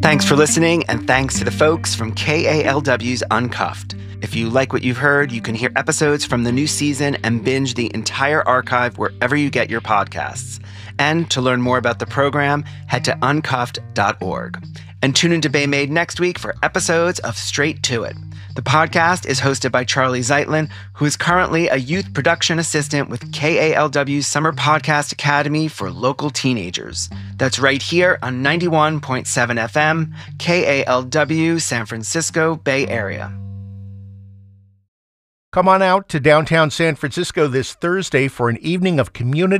Thanks for listening, and thanks to the folks from KALW's Uncuffed. If you like what you've heard, you can hear episodes from the new season and binge the entire archive wherever you get your podcasts. And to learn more about the program, head to uncuffed.org. And tune into Bay Made next week for episodes of Straight to It. The podcast is hosted by Charlie Zeitlin, who is currently a youth production assistant with KALW's Summer Podcast Academy for local teenagers. That's right here on 91.7 FM, KALW, San Francisco Bay Area. Come on out to downtown San Francisco this Thursday for an evening of community